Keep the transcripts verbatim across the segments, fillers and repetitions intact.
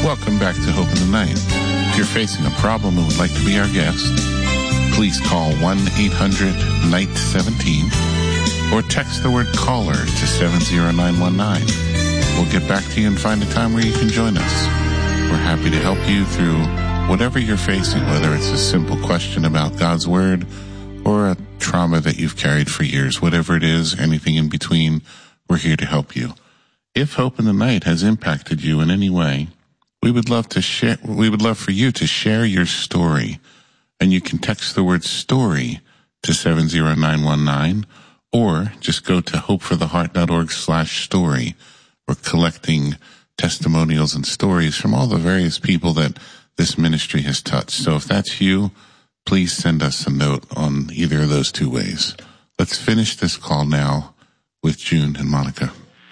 Welcome back to Hope in the Night. If you're facing a problem and would like to be our guest, please call one eight hundred N I G H T seventeen or text the word caller to seven zero nine one nine. We'll get back to you and find a time where you can join us. We're happy to help you through whatever you're facing, whether it's a simple question about God's Word or a trauma that you've carried for years. Whatever it is, anything in between, we're here to help you. If Hope in the Night has impacted you in any way, we would love to share, we would love for you to share your story. And you can text the word story to seven zero nine one nine or just go to hopefortheheart.org slash story. We're collecting testimonials and stories from all the various people that this ministry has touched. So if that's you, please send us a note on either of those two ways. Let's finish this call now with June and Monica.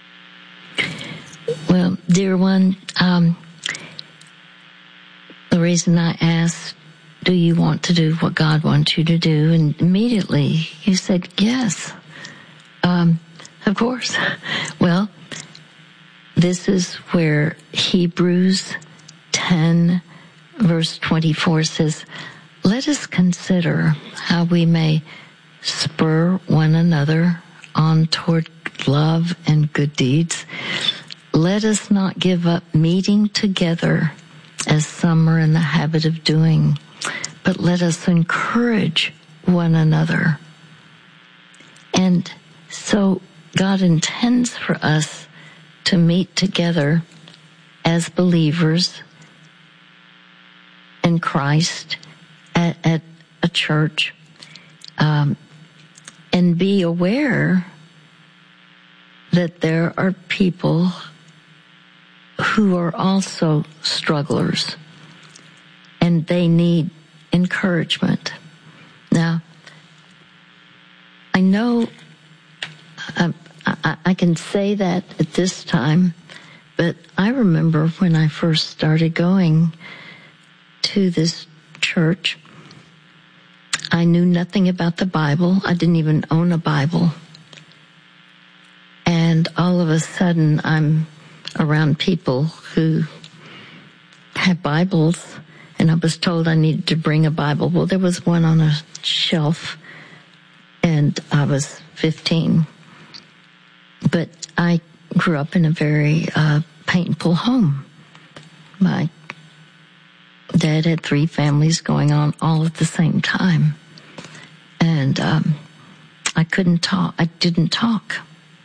Well, dear one, um, the reason I asked, do you want to do what God wants you to do? And immediately you said, yes, um, of course. Well, this is where Hebrews ten, verse twenty-four says, let us consider how we may spur one another on toward love and good deeds. Let us not give up meeting together as some are in the habit of doing, but let us encourage one another. And so God intends for us to meet together as believers in Christ at, at a church, um, and be aware that there are people who are also strugglers and they need encouragement. Now, I know uh, I, I can say that at this time, but I remember when I first started going to this church, I knew nothing about the Bible. I didn't even own a Bible. And all of a sudden, I'm around people who have Bibles, and I was told I needed to bring a Bible. Well, there was one on a shelf, and I was fifteen. But I grew up in a very uh, painful home. My dad had three families going on all at the same time. And um, I couldn't talk. I didn't talk.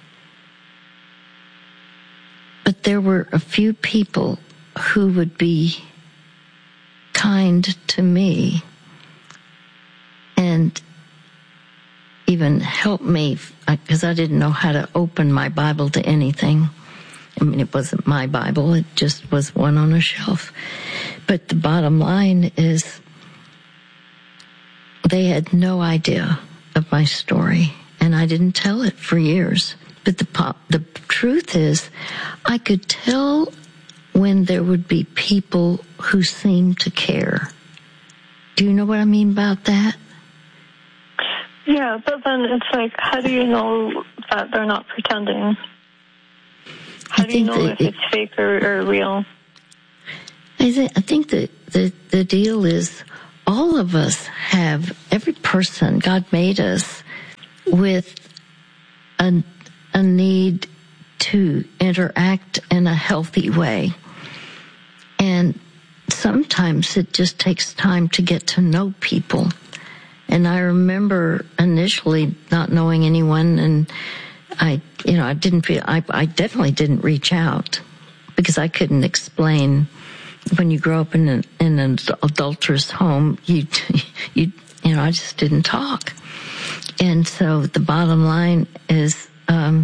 But there were a few people who would be kind to me and even help me, because I didn't know how to open my Bible to anything. I mean, it wasn't my Bible. It just was one on a shelf. But the bottom line is they had no idea of my story, and I didn't tell it for years. But the pop, the truth is, I could tell when there would be people who seemed to care. Do you know what I mean about that? Yeah, but then it's like, how do you know that they're not pretending? How I do you know if it, it's fake or, or real? I, th- I think that the, the deal is all of us have, every person, God made us with a, a need to interact in a healthy way. And sometimes it just takes time to get to know people. And I remember initially not knowing anyone, and I, you know, I didn't feel, I, I definitely didn't reach out because I couldn't explain. When you grow up in an, in an adulterous home, you, you, you know, I just didn't talk. And so the bottom line is, um,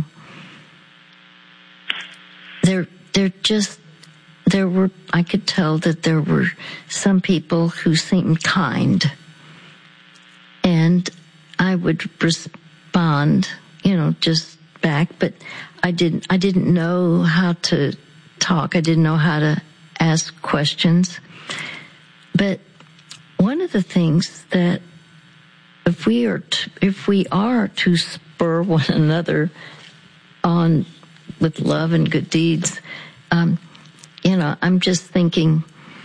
there, there just, there were, I could tell that there were some people who seemed kind. And I would respond, you know, just back, but I didn't, I didn't know how to talk. I didn't know how to ask questions. But one of the things that if we are, to, if we are to spur one another on with love and good deeds, um, you know, I'm just thinking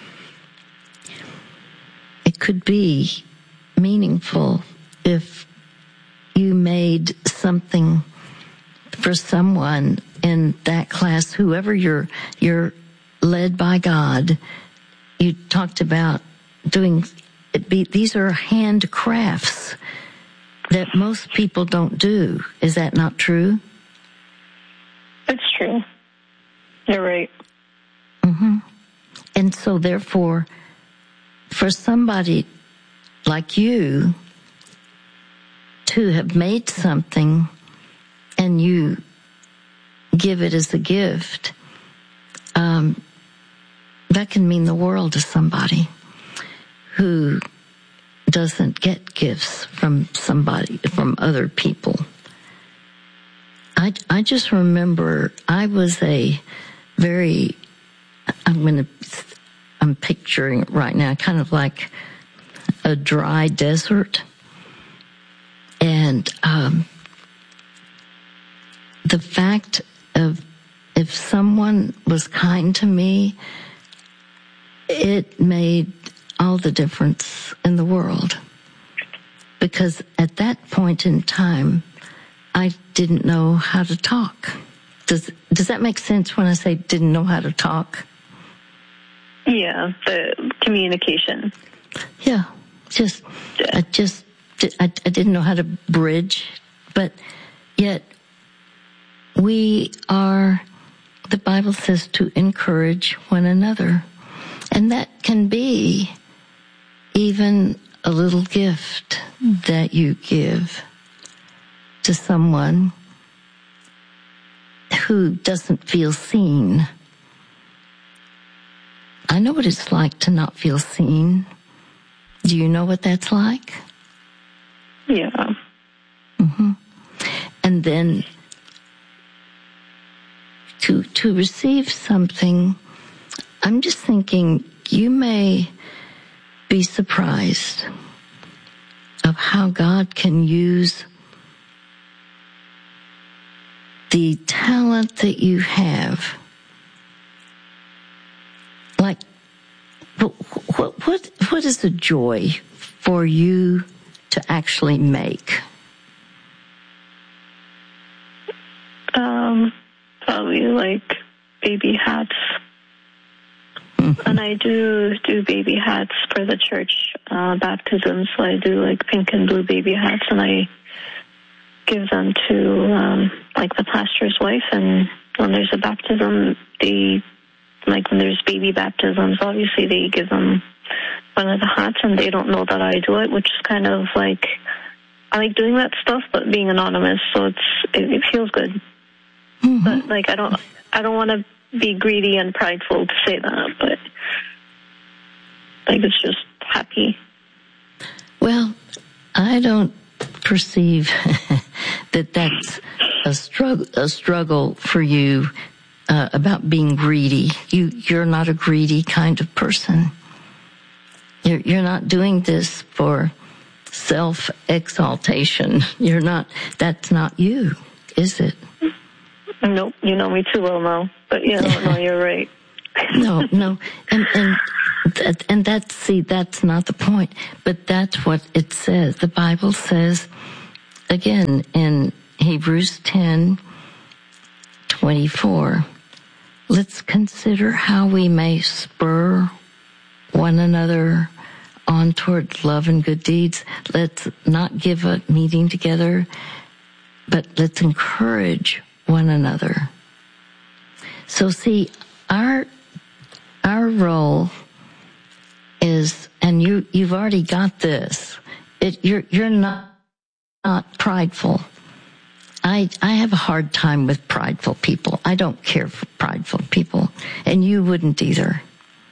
it could be meaningful if you made something for someone in that class, whoever you're, you're led by God. You talked about doing, it be, these are handcrafts that most people don't do. Is that not true? It's true. You're right. Mm-hmm. And so therefore, for somebody like you to have made something and you give it as a gift, um, that can mean the world to somebody who doesn't get gifts from somebody, from other people. I, I just remember I was a very, I'm going to, I'm picturing it right now, kind of like a dry desert. And um, the fact of if someone was kind to me, it made all the difference in the world. Because at that point in time, I didn't know how to talk. Does does that make sense when I say didn't know how to talk? Yeah, the communication. Yeah, just yeah. I just I, I didn't know how to bridge, but yet we are. The Bible says to encourage one another, and that can be even a little gift that you give to someone who doesn't feel seen. I know what it's like to not feel seen. Do you know what that's like? Yeah. Mm-hmm. And then to to receive something, I'm just thinking you may be surprised of how God can use the talent that you have. Like, what what what is the joy for you to actually make? Um, probably like baby hats. Mm-hmm. And I do do baby hats for the church uh, baptism. So I do like pink and blue baby hats, and I give them to um, like the pastor's wife. And when there's a baptism, they like when there's baby baptisms, obviously they give them one of the hats, and they don't know that I do it, which is kind of like I like doing that stuff, but being anonymous, so it's it, it feels good. Mm-hmm. But like I don't I don't want to be greedy and prideful to say that, but like it's just happy. Well, I don't perceive that that's a struggle a struggle for you uh, about being greedy. You you're not a greedy kind of person. You're you're not doing this for self-exaltation. You're not. That's not you, is it? Nope, you know me too well now. But yeah, no, no, you're right. no, no, and and that, and that's see, that's not the point. But that's what it says. The Bible says again in Hebrews ten twenty-four. Let's consider how we may spur one another on toward love and good deeds. Let's not give up meeting together, but let's encourage one another. So see, our our role is, and you you've already got this. It, you're you're not not prideful. I I have a hard time with prideful people. I don't care for prideful people, and you wouldn't either.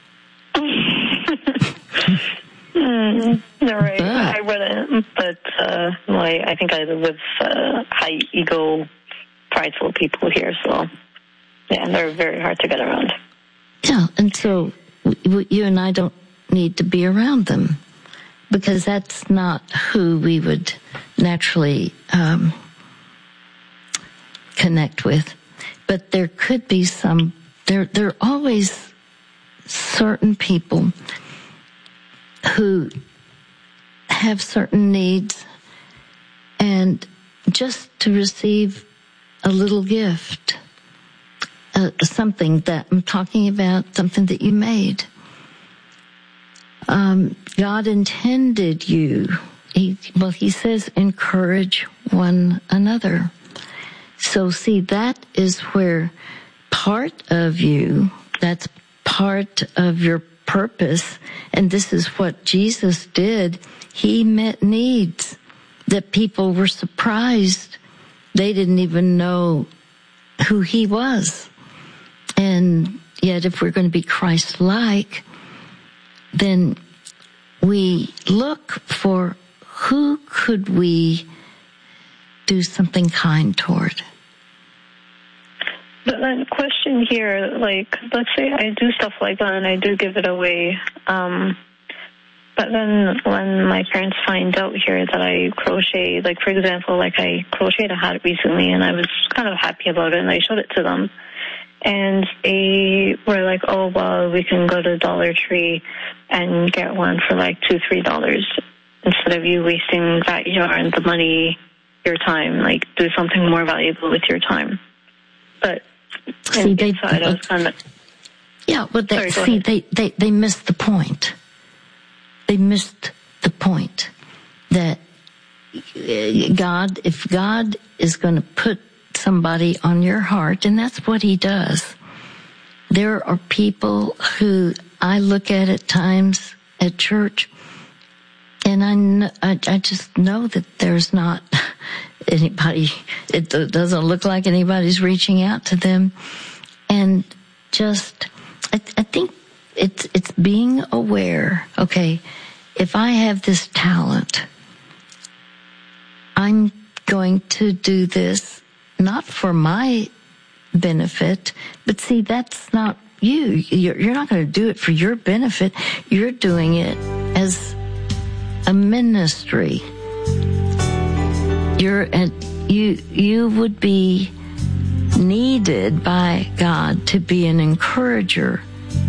mm, you're right. But, I wouldn't, but uh, well, I, I think I live with uh, high ego, prideful people here, so yeah, they're very hard to get around. Yeah, and so w- you and I don't need to be around them because that's not who we would naturally um, connect with. But there could be some. There, there always certain people who have certain needs, and just to receive a little gift, uh, something that I'm talking about, something that you made. Um, God intended you. He, well, he says, encourage one another. So see, that is where part of you, that's part of your purpose, and this is what Jesus did. He met needs that people were surprised. They didn't even know who he was. And yet, if we're going to be Christ-like, then we look for who could we do something kind toward. But then question here, like, let's say I do stuff like that and I do give it away. Um, but then when my parents find out here that I crochet, like, for example, like I crocheted a hat recently and I was kind of happy about it and I showed it to them. And they were like, oh, well, we can go to Dollar Tree and get one for like two, three dollars instead of you wasting that yarn, the money, your time, like do something more valuable with your time. But see, they, inside, I was kind of, yeah, but they, sorry, see, they, they, they missed the point. They missed the point that God, if God is going to put somebody on your heart, and that's what he does. There are people who I look at at times at church, and I, kn- I, I just know that there's not anybody, it doesn't look like anybody's reaching out to them. And just, I, I think it's, it's being aware, okay, if I have this talent, I'm going to do this not for my benefit, but see, that's not you. You're, you're not going to do it for your benefit. You're doing it as a ministry. You're, and you, you would be needed by God to be an encourager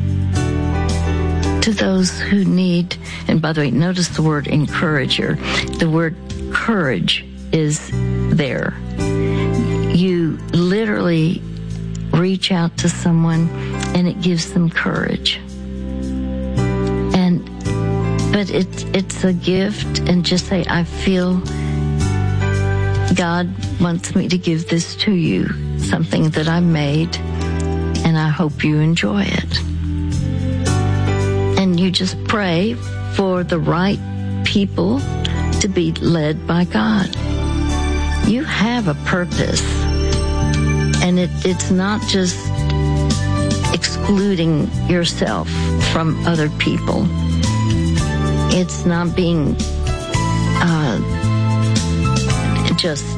to those who need. And by the way, notice the word encourager. The word courage is there. You literally reach out to someone and it gives them courage. And, but it's, it's a gift, and just say, I feel God wants me to give this to you, something that I made, and I hope you enjoy it. And you just pray for the right people to be led by God. You have a purpose, and it, it's not just excluding yourself from other people. It's not being uh, just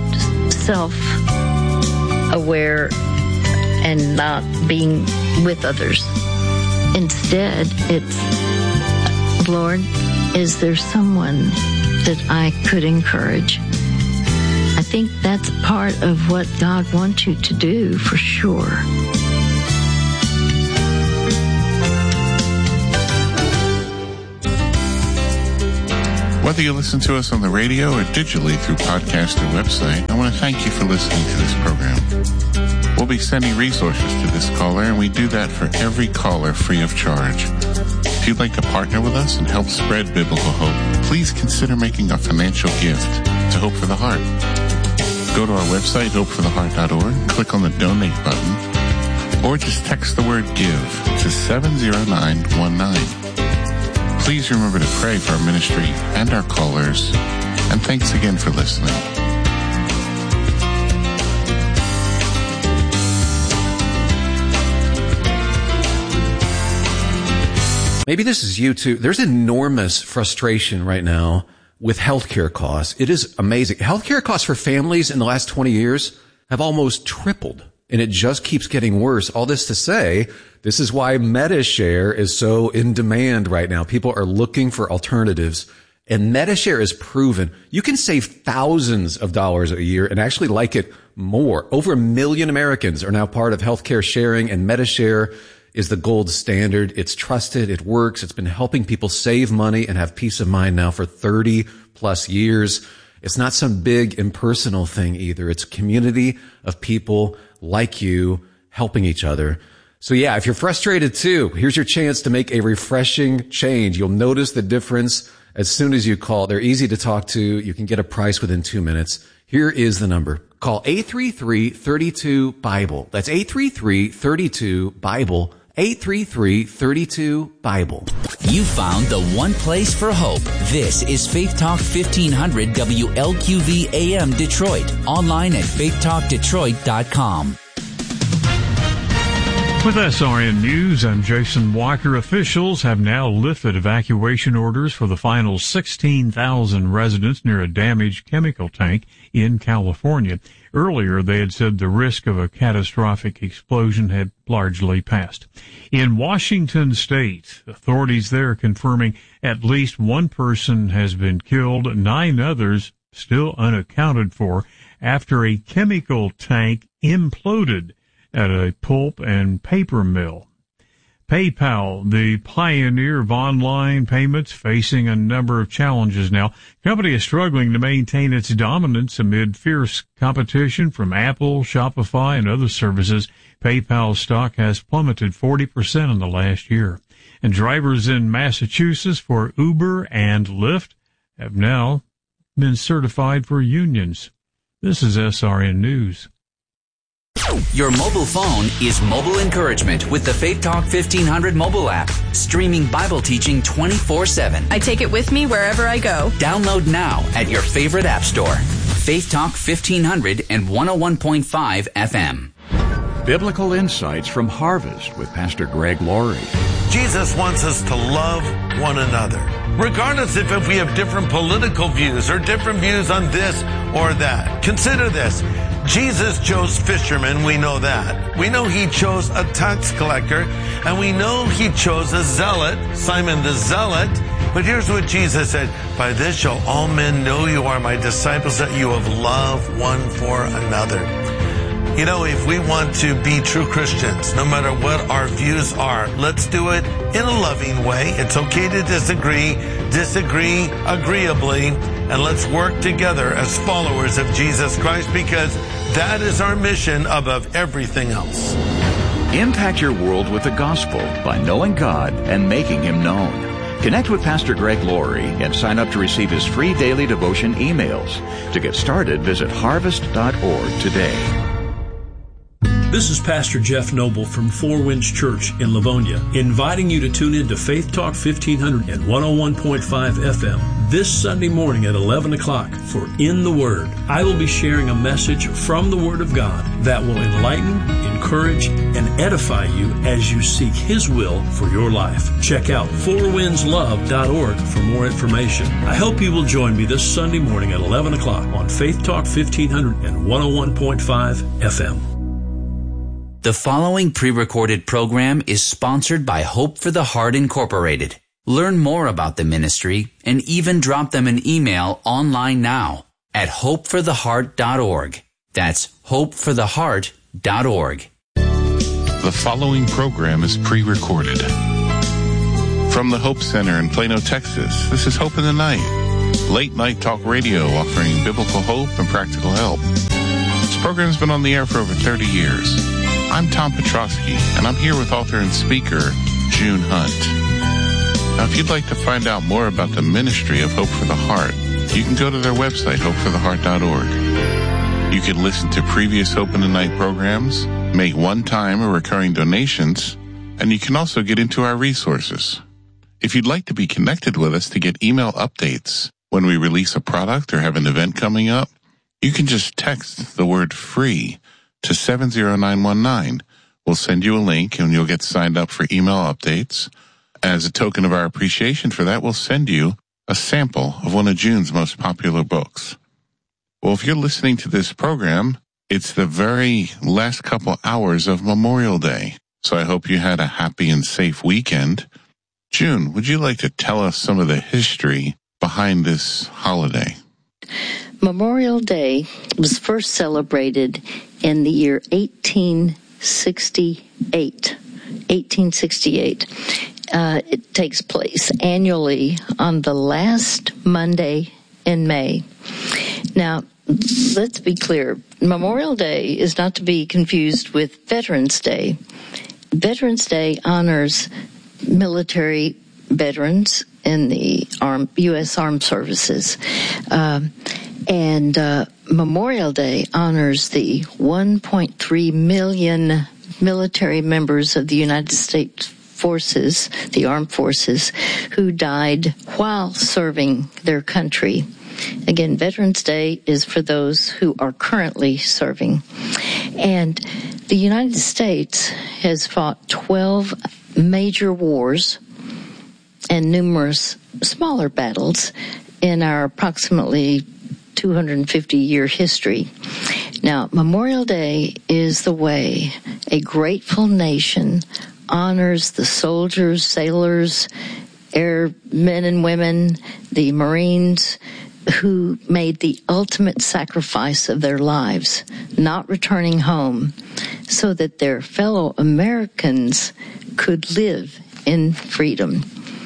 self-aware and not being with others. Instead, it's, Lord, is there someone that I could encourage? I think that's part of what God wants you to do, for sure. Whether you listen to us on the radio or digitally through podcast or website, I want to thank you for listening to this program. We'll be sending resources to this caller, and we do that for every caller free of charge. If you'd like to partner with us and help spread biblical hope, please consider making a financial gift to Hope for the Heart. Go to our website, hope for the heart dot org, click on the donate button, or just text the word give to seven zero nine one nine. Please remember to pray for our ministry and our callers, and thanks again for listening. Maybe this is you too. There's enormous frustration right now with healthcare costs. It is amazing. Healthcare costs for families in the last twenty years have almost tripled, and it just keeps getting worse. All this to say, this is why MediShare is so in demand right now. People are looking for alternatives, and MediShare is proven you can save thousands of dollars a year and actually like it more. Over a million Americans are now part of healthcare sharing, and MediShare is the gold standard. It's trusted. It works. It's been helping people save money and have peace of mind now for thirty plus years. It's not some big impersonal thing either. It's a community of people like you helping each other. So yeah, if you're frustrated too, here's your chance to make a refreshing change. You'll notice the difference as soon as you call. They're easy to talk to. You can get a price within two minutes. Here is the number. Call eight three three, three two, Bible. That's eight three three, three two, Bible. eight three three, three two, Bible. You found the one place for hope. This is Faith Talk fifteen hundred W L Q V A M Detroit. Online at faith talk detroit dot com. With S R N News, I'm Jason Walker. Officials have now lifted evacuation orders for the final sixteen thousand residents near a damaged chemical tank in California. Earlier, they had said the risk of a catastrophic explosion had largely passed. In Washington State, authorities there confirming at least one person has been killed, nine others still unaccounted for after a chemical tank imploded at a pulp and paper mill. PayPal, the pioneer of online payments, facing a number of challenges now. The company is struggling to maintain its dominance amid fierce competition from Apple, Shopify, and other services. PayPal stock has plummeted forty percent in the last year. And drivers in Massachusetts for Uber and Lyft have now been certified for unions. This is S R N News. Your mobile phone is mobile encouragement with the Faith Talk fifteen hundred mobile app, streaming Bible teaching twenty-four seven. I take it with me wherever I go. Download now at your favorite app store. Faith Talk fifteen hundred and one oh one point five F M. Biblical Insights from Harvest with Pastor Greg Laurie. Jesus wants us to love one another, regardless if, if we have different political views or different views on this or that. Consider this. Jesus chose fishermen, we know that. We know he chose a tax collector, and we know he chose a zealot, Simon the Zealot. But here's what Jesus said, "By this shall all men know you are my disciples, that you have love one for another." You know, if we want to be true Christians, no matter what our views are, let's do it in a loving way. It's okay to disagree, disagree agreeably, and let's work together as followers of Jesus Christ, because that is our mission above everything else. Impact your world with the gospel by knowing God and making him known. Connect with Pastor Greg Laurie and sign up to receive his free daily devotion emails. To get started, visit harvest dot org today. This is Pastor Jeff Noble from Four Winds Church in Livonia, inviting you to tune in to Faith Talk fifteen hundred and one oh one point five F M this Sunday morning at eleven o'clock for In the Word. I will be sharing a message from the Word of God that will enlighten, encourage, and edify you as you seek His will for your life. Check out four winds love dot org for more information. I hope you will join me this Sunday morning at eleven o'clock on Faith Talk fifteen hundred and one oh one point five F M. The following pre-recorded program is sponsored by Hope for the Heart Incorporated. Learn more about the ministry and even drop them an email online now at hope for the heart dot org. That's hope for the heart dot org. The following program is pre-recorded. From the Hope Center in Plano, Texas, this is Hope in the Night, late night talk radio offering biblical hope and practical help. This program's been on the air for over thirty years. I'm Tom Petrosky, and I'm here with author and speaker June Hunt. Now, if you'd like to find out more about the ministry of Hope for the Heart, you can go to their website, hope for the heart dot org. You can listen to previous Hope in the Night programs, make one-time or recurring donations, and you can also get into our resources. If you'd like to be connected with us to get email updates when we release a product or have an event coming up, you can just text the word FREE to seven zero nine one nine. We'll send you a link and you'll get signed up for email updates. As a token of our appreciation for that, we'll send you a sample of one of June's most popular books. Well, if you're listening to this program, it's the very last couple hours of Memorial Day. So I hope you had a happy and safe weekend. June, would you like to tell us some of the history behind this holiday? Memorial Day was first celebrated in the year eighteen sixty-eight eighteen sixty-eight. Uh, it takes place annually on the last Monday in May. Now, let's be clear. Memorial Day is not to be confused with Veterans Day. Veterans Day honors military veterans in the armed, U S Armed Services. Um, and uh, Memorial Day honors the one point three million military members of the United States Forces, the armed forces, who died while serving their country. Again, Veterans Day is for those who are currently serving. And the United States has fought twelve major wars and numerous smaller battles in our approximately two hundred fifty year history. Now, Memorial Day is the way a grateful nation honors the soldiers, sailors, airmen and women, the Marines, who made the ultimate sacrifice of their lives, not returning home, so that their fellow Americans could live in freedom.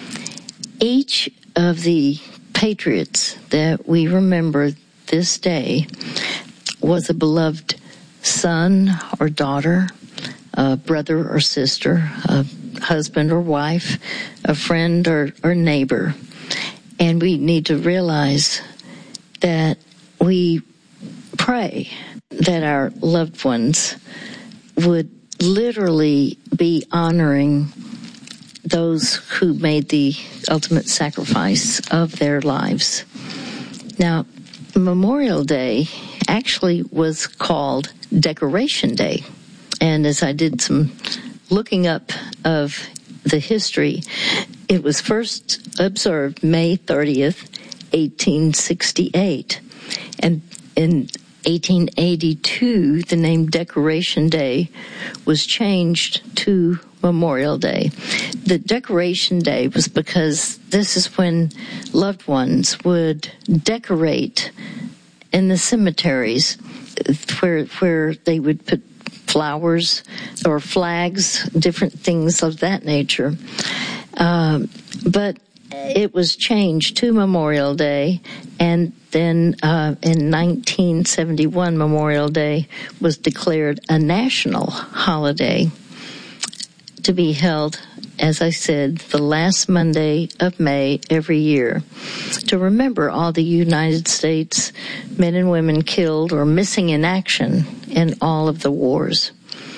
Each of the patriots that we remember this day was a beloved son or daughter, a brother or sister, a husband or wife, a friend or, or neighbor. And we need to realize that we pray that our loved ones would literally be honoring those who made the ultimate sacrifice of their lives. Now, Memorial Day actually was called Decoration Day. And as I did some looking up of the history, it was first observed May thirtieth, eighteen sixty-eight. And in eighteen eighty-two, the name Decoration Day was changed to Memorial Day. The Decoration Day was because this is when loved ones would decorate in the cemeteries where where they would put flowers or flags, different things of that nature. Um, but it was changed to Memorial Day, and then uh, in nineteen seventy-one, Memorial Day was declared a national holiday to be held, as I said, the last Monday of May every year, to remember all the United States men and women killed or missing in action in all of the wars.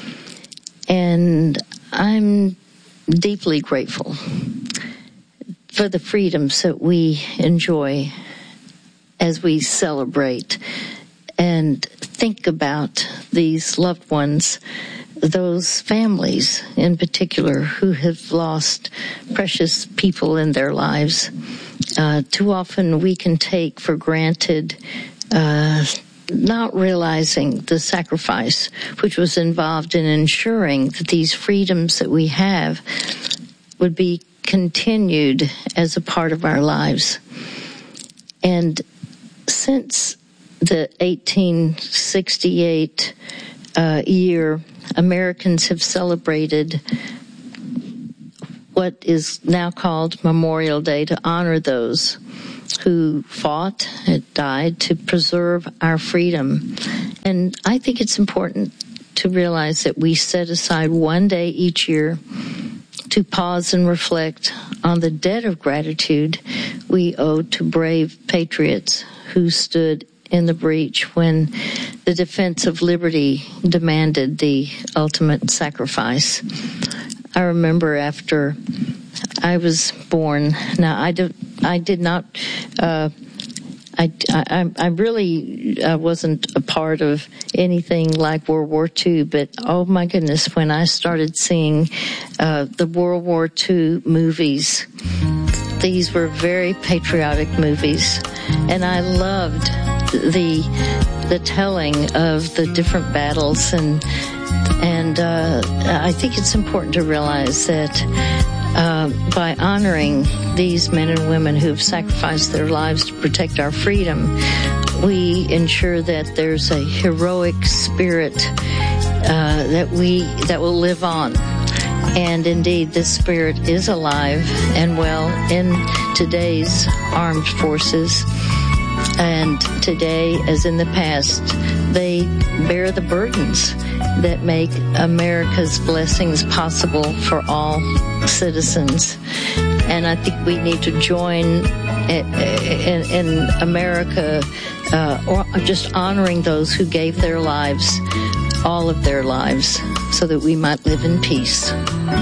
And I'm deeply grateful for the freedoms that we enjoy as we celebrate and think about these loved ones, those families in particular who have lost precious people in their lives. Uh, too often we can take for granted uh, not realizing the sacrifice which was involved in ensuring that these freedoms that we have would be continued as a part of our lives. And since the eighteen sixty-eight uh, year, Americans have celebrated what is now called Memorial Day to honor those who fought and died to preserve our freedom. And I think it's important to realize that we set aside one day each year to pause and reflect on the debt of gratitude we owe to brave patriots who stood in the breach when the defense of liberty demanded the ultimate sacrifice. I remember after I was born, now I did, I did not, uh, I, I, I really uh, wasn't a part of anything like World War Two, but oh my goodness, when I started seeing uh, the World War Two movies, these were very patriotic movies, and I loved the the telling of the different battles, and and uh, I think it's important to realize that uh, by honoring these men and women who have sacrificed their lives to protect our freedom, we ensure that there's a heroic spirit uh, that we that will live on And indeed, this spirit is alive and well in today's armed forces. And today, as in the past, they bear the burdens that make America's blessings possible for all citizens. And I think we need to join in, in, in America, uh, or just honoring those who gave their lives, all of their lives, so that we might live in peace.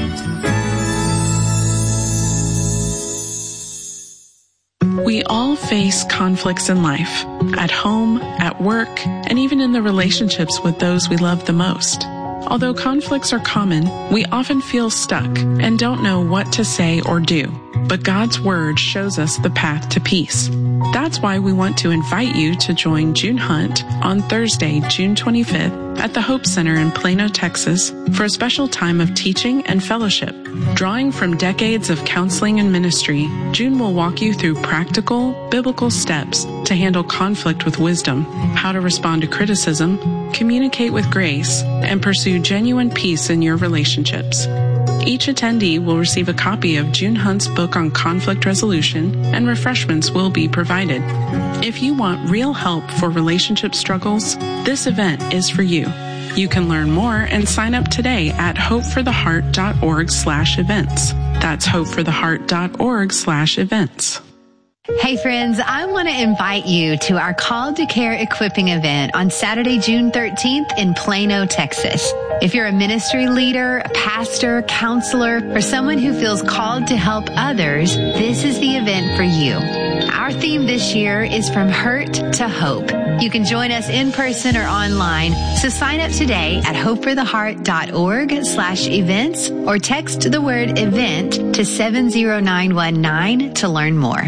We all face conflicts in life, at home, at work, and even in the relationships with those we love the most. Although conflicts are common, we often feel stuck and don't know what to say or do. But God's Word shows us the path to peace. That's why we want to invite you to join June Hunt on Thursday, June twenty-fifth at the Hope Center in Plano, Texas for a special time of teaching and fellowship. Drawing from decades of counseling and ministry, June will walk you through practical, biblical steps to handle conflict with wisdom, how to respond to criticism, communicate with grace, and pursue genuine peace in your relationships. Each attendee will receive a copy of June Hunt's book on conflict resolution, and refreshments will be provided. If you want real help for relationship struggles, this event is for you. You can learn more and sign up today at hopefortheheart.org slash events. That's hopefortheheart.org slash events. Hey friends, I want to invite you to our Called to Care equipping event on Saturday, June thirteenth in Plano, Texas. If you're a ministry leader, a pastor, counselor, or someone who feels called to help others, this is the event for you. Our theme this year is From Hurt to Hope. You can join us in person or online, so sign up today at hopefortheheart.org slash events or text the word event to seven zero nine one nine to learn more.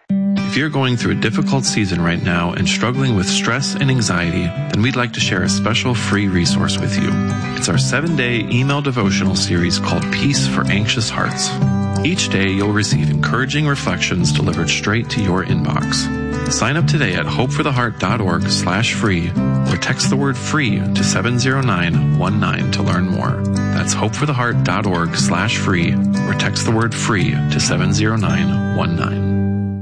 If you're going through a difficult season right now and struggling with stress and anxiety, then we'd like to share a special free resource with you. It's our seven-day email devotional series called Peace for Anxious Hearts. Each day you'll receive encouraging reflections delivered straight to your inbox. Sign up today at hopefortheheart.org slash free or text the word free to seven zero nine one nine to learn more. That's hopefortheheart.org slash free or text the word free to seven zero nine one nine.